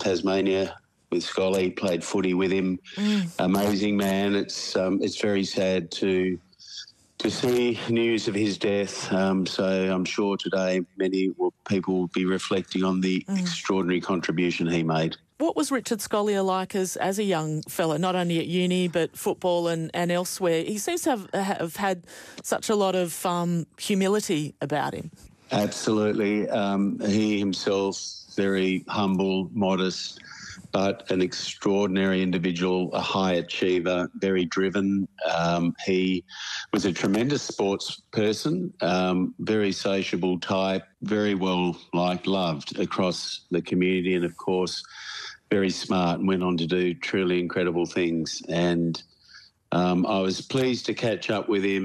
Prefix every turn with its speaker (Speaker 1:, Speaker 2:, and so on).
Speaker 1: Tasmania with Scully, played footy with him. Amazing man. It's very sad to see news of his death. So I'm sure today people will be reflecting on the extraordinary contribution he made.
Speaker 2: What was Richard Scolyer like as a young fella, not only at uni but football and elsewhere? He seems to have had such a lot of humility about him.
Speaker 1: Absolutely. He himself, very humble, modest, but an extraordinary individual, a high achiever, very driven. He was a tremendous sports person, very sociable type, very well loved across the community, and of course very smart, and went on to do truly incredible things. And I was pleased to catch up with him